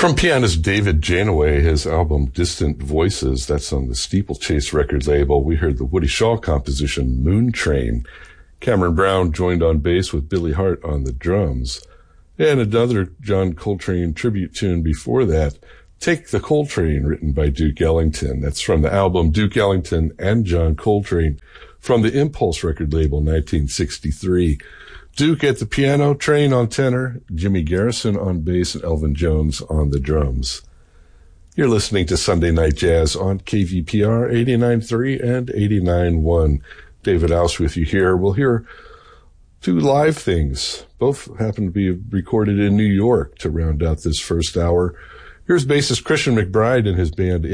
From pianist David Janaway, his album Distant Voices, that's on the Steeplechase record label, we heard the Woody Shaw composition Moon Train. Cameron Brown joined on bass with Billy Hart on the drums. And another John Coltrane tribute tune before that, Take the Coltrane, written by Duke Ellington. That's from the album Duke Ellington and John Coltrane from the Impulse record label, 1963. Duke at the piano, Train on tenor, Jimmy Garrison on bass, and Elvin Jones on the drums. You're listening to Sunday Night Jazz on KVPR 89.3 and 89.1. David Ouse with you here. We'll hear two live things. Both happen to be recorded in New York to round out this first hour. Here's bassist Christian McBride and his band